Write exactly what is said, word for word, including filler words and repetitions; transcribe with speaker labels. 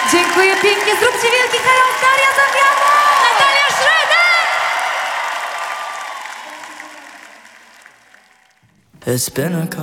Speaker 1: Dziękuję pięknie, zróbcie wielki hejos, Daria Zawiała!
Speaker 2: Natalia Schroeder!
Speaker 3: It's been a